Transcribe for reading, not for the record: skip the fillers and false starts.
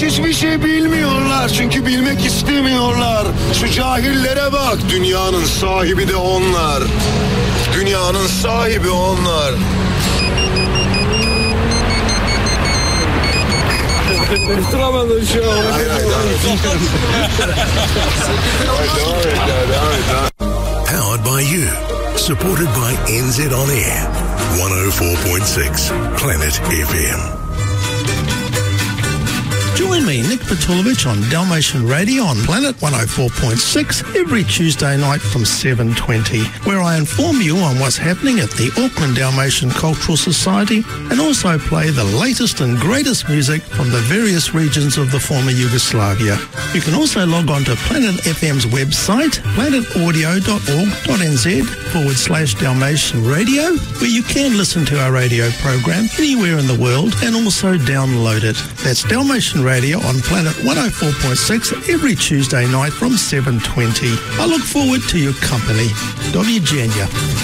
hiçbir şey bilmiyorlar. Çünkü bilmek istemiyorlar. Şu cahillere bak. Dünyanın sahibi de onlar. Dünyanın sahibi onlar. Tutturamadım şu an. Hayır. Powered by you. Supported by NZ On Air. 104.6 Planet FM. Join me, Nick Patulovich, on Dalmatian Radio on Planet 104.6 every Tuesday night from 7:20, where I inform you on what's happening at the Auckland Dalmatian Cultural Society and also play the latest and greatest music from the various regions of the former Yugoslavia. You can also log on to Planet FM's website, planetaudio.org.nz/Dalmatian Radio, where you can listen to our radio program anywhere in the world and also download it. That's Dalmatian Radio on Planet 104.6 every Tuesday night from 7:20. I look forward to your company. Do Widzenia.